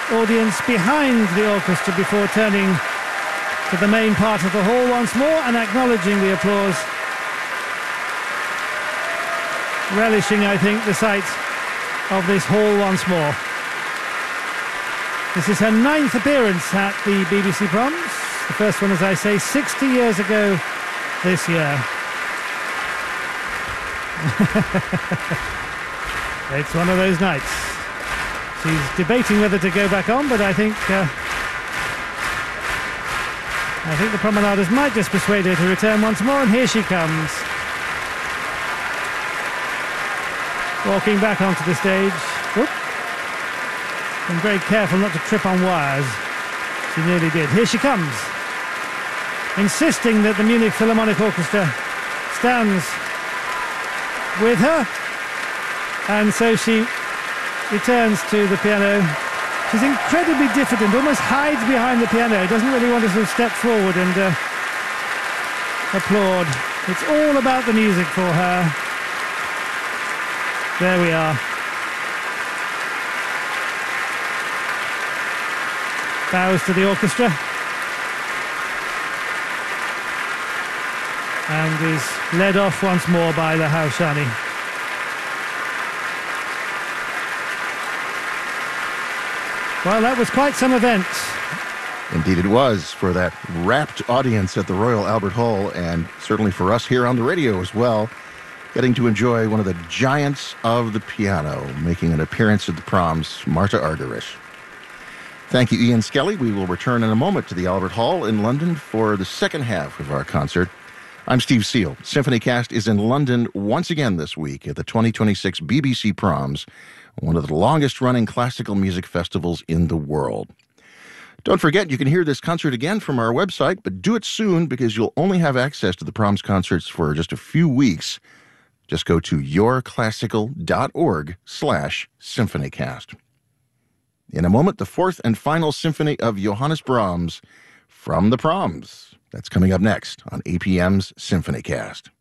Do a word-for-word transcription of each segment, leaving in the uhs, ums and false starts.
audience behind the orchestra before turning to the main part of the hall once more and acknowledging the applause. Relishing, I think, the sight of this hall once more. This is her ninth appearance at the B B C Proms. The first one, as I say, sixty years ago this year. It's one of those nights. She's debating whether to go back on, but I think uh, I think the promenaders might just persuade her to return once more, and here she comes. Walking back onto the stage. Oop. And very careful not to trip on wires. She nearly did. Here she comes, insisting that the Munich Philharmonic Orchestra stands with her. And so she returns to the piano. She's incredibly diffident, almost hides behind the piano, doesn't really want to sort of step forward and uh, applaud. It's all about the music for her. There we are. Bows to the orchestra. And is led off once more by the Haushani. Well, that was quite some event. Indeed it was, for that rapt audience at the Royal Albert Hall, and certainly for us here on the radio as well, getting to enjoy one of the giants of the piano, making an appearance at the Proms, Marta Argerich. Thank you, Ian Skelly. We will return in a moment to the Albert Hall in London for the second half of our concert. I'm Steve Seal. SymphonyCast is in London once again this week at the twenty twenty-six B B C Proms, one of the longest-running classical music festivals in the world. Don't forget, you can hear this concert again from our website, but do it soon because you'll only have access to the Proms concerts for just a few weeks. Just go to yourclassical.org slash symphonycast. In a moment, the fourth and final symphony of Johannes Brahms from the Proms. That's coming up next on A P M's SymphonyCast.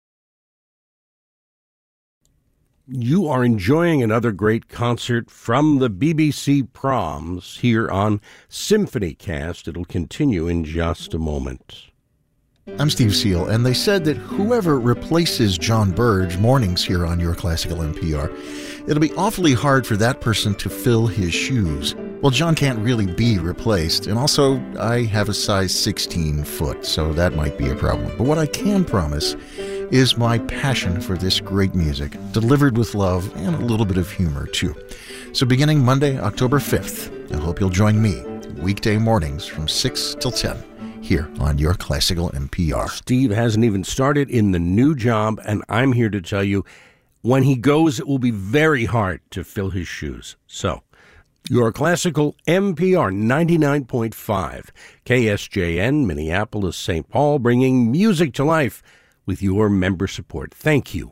You are enjoying another great concert from the B B C Proms here on SymphonyCast. It'll continue in just a moment. I'm Steve Seal, and they said that whoever replaces John Burge mornings here on Your Classical N P R, it'll be awfully hard for that person to fill his shoes. Well, John can't really be replaced, and also I have a size sixteen foot, so that might be a problem. But what I can promise is my passion for this great music, delivered with love and a little bit of humor, too. So beginning Monday, October fifth, I hope you'll join me weekday mornings from six till ten. Here on Your Classical N P R. Steve hasn't even started in the new job, and I'm here to tell you, when he goes, it will be very hard to fill his shoes. So, Your Classical N P R ninety-nine point five, K S J N, Minneapolis, Saint Paul, bringing music to life with your member support. Thank you